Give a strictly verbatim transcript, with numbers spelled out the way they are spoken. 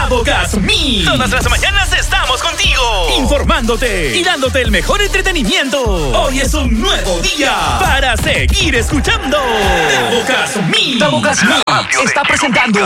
Tabocas Me. Todas las mañanas estamos contigo, informándote y dándote el mejor entretenimiento. Hoy es un nuevo día para seguir escuchando. Tabocas Me. Tabocas Me está presentando